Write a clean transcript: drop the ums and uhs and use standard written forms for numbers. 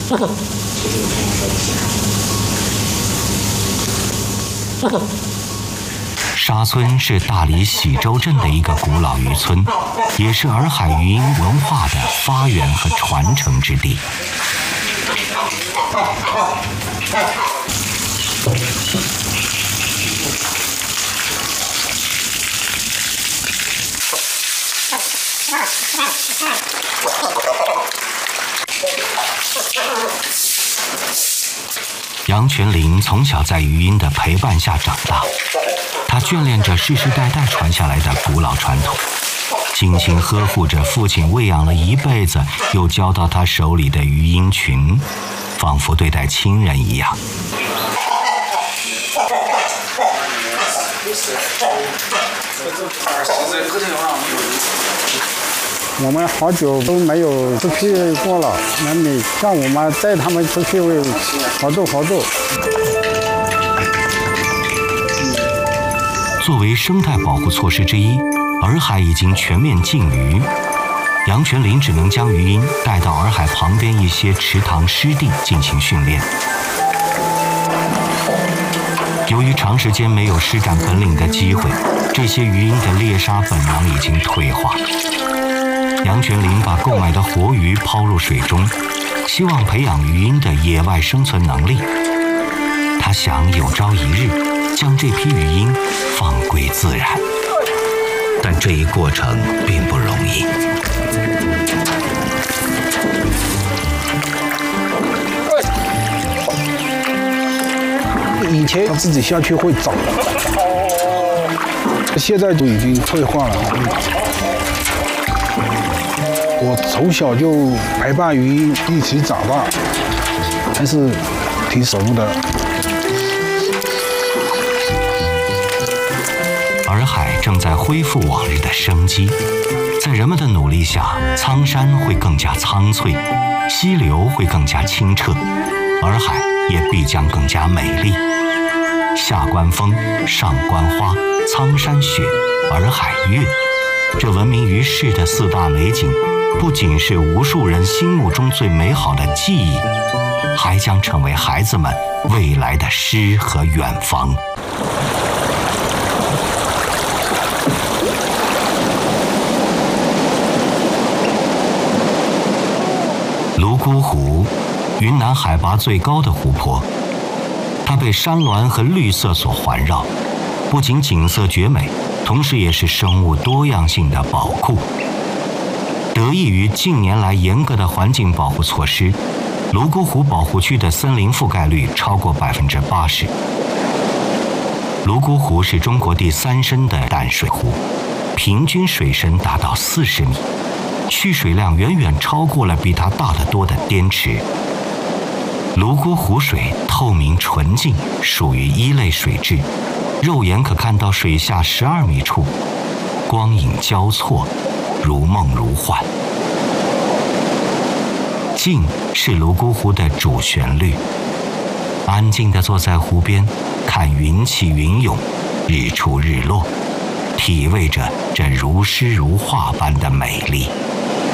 沙村是大理喜洲镇的一个古老渔村，也是洱海渔音文化的发源和传承之地。杨全林从小在余音的陪伴下长大，他眷恋着世世代代传下来的古老传统，精心呵护着父亲喂养了一辈子又交到他手里的余音群，仿佛对待亲人一样。 我们好久都没有出去过了，那你像我们带他们出去活动。 作为生态保护措施之一，洱海已经全面禁渔。杨全林只能将余音带到洱海旁边一些池塘湿地进行训练。由于长时间没有施展本领的机会，这些鱼鹰的猎杀本能已经退化。杨全林把购买的活鱼抛入水中，希望培养鱼鹰的野外生存能力。他想有朝一日将这批鱼鹰放归自然，但这一过程并不容易。 以前自己下去会找，现在都已经退化了。我从小就陪伴鱼鹰一起长大，还是挺舍不得。 洱海正在恢复往日的生机，在人们的努力下，苍山会更加苍翠，溪流会更加清澈，洱海也必将更加美丽。下关风，上关花，苍山雪，洱海月，这闻名于世的四大美景，不仅是无数人心目中最美好的记忆，还将成为孩子们未来的诗和远方。泸沽湖，云南海拔最高的湖泊，它被山峦和绿色所环绕，不仅景色绝美，同时也是生物多样性的宝库。得益于近年来严格的环境保护措施，泸沽湖保护区的森林覆盖率超过80%。泸沽湖是中国第3深的淡水湖，平均水深达到40米，蓄水量远远超过了比它大得多的滇池。泸沽湖水透明纯净，属于一类水质，肉眼可看到水下12米处，光影交错，如梦如幻。静是泸沽湖的主旋律，安静地坐在湖边，看云起云涌，日出日落，体味着这如诗如画般的美丽。